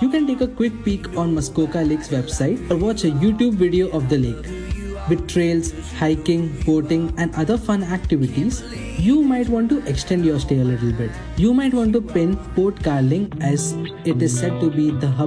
You can take a quick peek on Muskoka Lake's website or watch a YouTube video of the lake. With trails, hiking, boating, and other fun activities, you might want to extend your stay a little bit. You might want to pin Port Carling, as it is said to be the hub